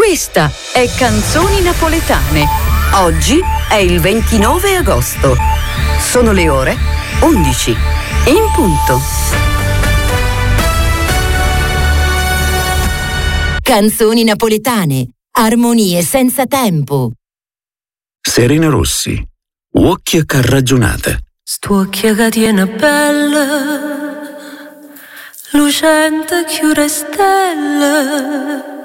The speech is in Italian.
Questa è Canzoni Napoletane. Oggi è il 29 agosto. Sono le ore 11. In punto. Canzoni napoletane. Armonie senza tempo. Serena Rossi. Occhia che ragionate. Stuocchia che tiene bella, lucente chiure stelle.